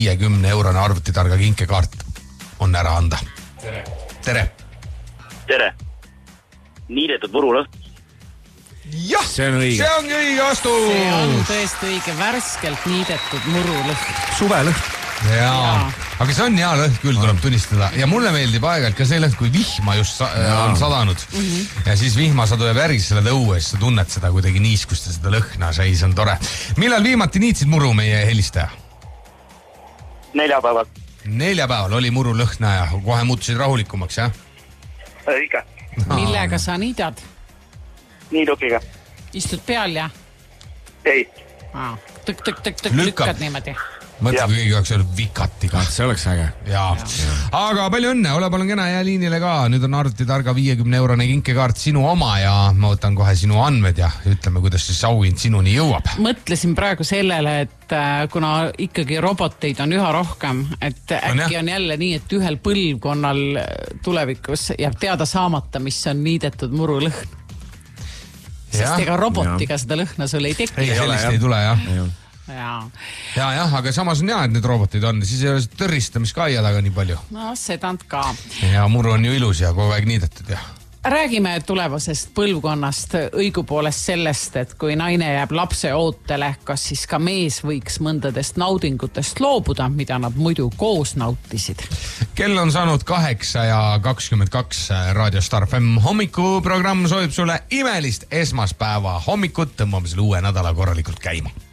50-eurone arvutitarga kinkekaart on ära anda. Tere! Niidetud murulõhn. Jah, see on õige vastus. See on tõesti õige, värskelt niidetud murulõhn. Suvelõhn. Jaa, aga see on hea lõhn küll, tuleb tunnistada. Ja mulle meeldib aeg-ajalt ka see lõhn, kui vihma just on sadanud. Ja siis vihmasadu jääb järgi selle tõue, siis sa tunned seda kuidagi niiskust ja seda lõhna, see on tore. Millal viimati niitsid muru meie helistaja? Neljapäeval oli muru lõhna ja kohe muutusid rahulikumaks, jah? Ikka. Millega sa niidad? Niidukiga. Istud peal, jah? Ei. Tõk, lükkad niimoodi. Mõtle, kui keegi oleks olnud vikatiga. See oleks äge. Jaa. Aga palju õnne, ole palun kena, jää liinile ka. Nüüd on arvutitarga 50-eurone kinkekaart sinu oma ja ma võtan kohe sinu andmed ja ütleme, kuidas siis auhind sinuni jõuab. Mõtlesin praegu sellele, et kuna ikkagi roboteid on üha rohkem, et äkki on jälle nii, et ühel põlvkonnal tulevikus jääb teada saamata, mis on niidetud murulõhn. Sest ega robotiga seda lõhna sul ei teki. Ei, sellist ei tule, jah. Ja, aga samas on hea, et need robotid on, siis ei ole tõristamist ka aia taga nii palju. No seda ka. Ja muru on ju ilus ja kogu aeg niidetud, jah. Räägime tulevasest põlvkonnast, õigupoolest sellest, et kui naine jääb lapse ootele, kas siis ka mees võiks mõndadest naudingutest loobuda, mida nad muidu koos nautisid. Kell on saanud 8:22 Raadio Star FM hommikuprogramm soovib sulle imelist esmaspäeva hommikut, tõmbame selle uue nädala korralikult käima.